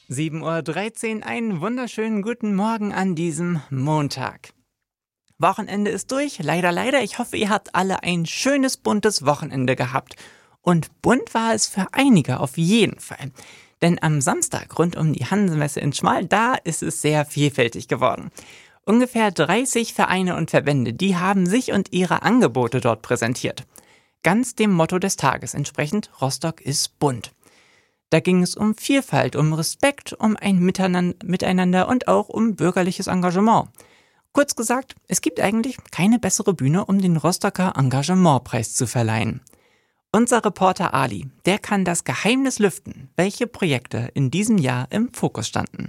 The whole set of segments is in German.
7:13 Uhr, einen wunderschönen guten Morgen an diesem Montag. Wochenende ist durch, leider. Ich hoffe, ihr habt alle ein schönes, buntes Wochenende gehabt. Und bunt war es für einige auf jeden Fall. Denn am Samstag rund um die Hansemesse in Schmal, da ist es sehr vielfältig geworden. Ungefähr 30 Vereine und Verbände, die haben sich und ihre Angebote dort präsentiert. Ganz dem Motto des Tages entsprechend, Rostock ist bunt. Da ging es um Vielfalt, um Respekt, um ein Miteinander und auch um bürgerliches Engagement. Kurz gesagt, es gibt eigentlich keine bessere Bühne, um den Rostocker Engagementpreis zu verleihen. Unser Reporter Ali, der kann das Geheimnis lüften, welche Projekte in diesem Jahr im Fokus standen.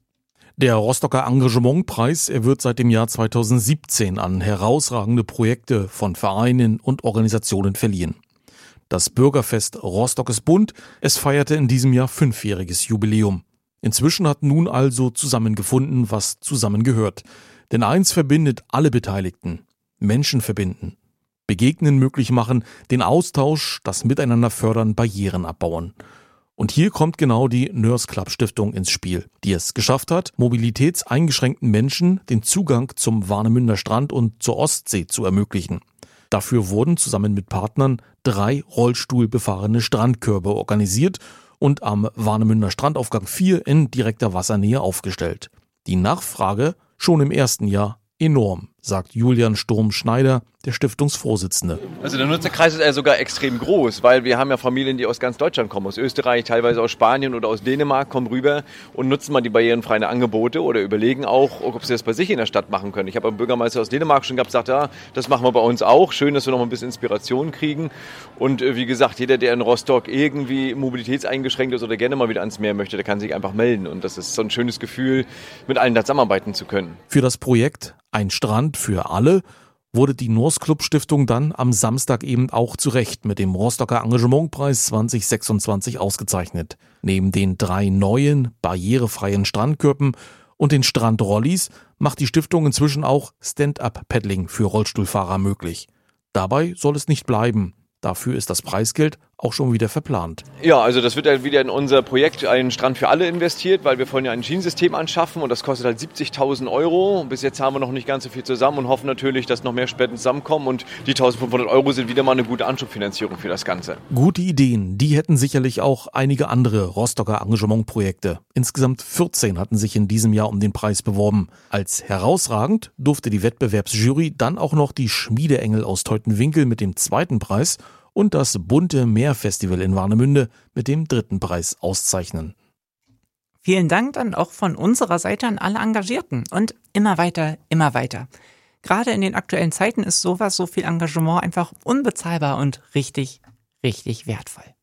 Der Rostocker Engagementpreis, er wird seit dem Jahr 2017 an herausragende Projekte von Vereinen und Organisationen verliehen. Das Bürgerfest Rostock ist bunt, es feierte in diesem Jahr 5-jähriges Jubiläum. Inzwischen hat nun also zusammengefunden, was zusammengehört. Denn eins verbindet alle Beteiligten: Menschen verbinden, Begegnen möglich machen, den Austausch, das Miteinander fördern, Barrieren abbauen. Und hier kommt genau die Nurse Club Stiftung ins Spiel, die es geschafft hat, mobilitätseingeschränkten Menschen den Zugang zum Warnemünder Strand und zur Ostsee zu ermöglichen. Dafür wurden zusammen mit Partnern 3 rollstuhlbefahrene Strandkörbe organisiert und am Warnemünder Strandaufgang 4 in direkter Wassernähe aufgestellt. Die Nachfrage schon im ersten Jahr enorm, sagt Julian Sturm-Schneider, der Stiftungsvorsitzende. Also der Nutzerkreis ist ja sogar extrem groß, weil wir haben ja Familien, die aus ganz Deutschland kommen, aus Österreich, teilweise aus Spanien oder aus Dänemark, kommen rüber und nutzen mal die barrierenfreien Angebote oder überlegen auch, ob sie das bei sich in der Stadt machen können. Ich habe einen Bürgermeister aus Dänemark schon gesagt, ja, das machen wir bei uns auch. Schön, dass wir noch ein bisschen Inspiration kriegen. Und wie gesagt, jeder, der in Rostock irgendwie mobilitätseingeschränkt ist oder gerne mal wieder ans Meer möchte, der kann sich einfach melden. Und das ist so ein schönes Gefühl, mit allen da zusammenarbeiten zu können. Für das Projekt Ein Strand für alle wurde die Nurse Club Stiftung dann am Samstag eben auch zu Recht mit dem Rostocker Engagementpreis 2026 ausgezeichnet. Neben den 3 neuen, barrierefreien Strandkörben und den Strandrollis macht die Stiftung inzwischen auch Stand-up-Paddling für Rollstuhlfahrer möglich. Dabei soll es nicht bleiben. Dafür ist das Preisgeld auch schon wieder verplant. Ja, also das wird ja wieder in unser Projekt Ein Strand für alle investiert, weil wir wollen ja ein Schienensystem anschaffen und das kostet halt 70.000 €. Bis jetzt haben wir noch nicht ganz so viel zusammen und hoffen natürlich, dass noch mehr Spenden zusammenkommen und die 1.500 € sind wieder mal eine gute Anschubfinanzierung für das Ganze. Gute Ideen, die hätten sicherlich auch einige andere Rostocker Engagementprojekte. Insgesamt 14 hatten sich in diesem Jahr um den Preis beworben. Als herausragend durfte die Wettbewerbsjury dann auch noch die Schmiedeengel aus Teutenwinkel mit dem 2. Preis und das Bunte Meerfestival in Warnemünde mit dem 3. Preis auszeichnen. Vielen Dank dann auch von unserer Seite an alle Engagierten und immer weiter, immer weiter. Gerade in den aktuellen Zeiten ist so viel Engagement einfach unbezahlbar und richtig, richtig wertvoll.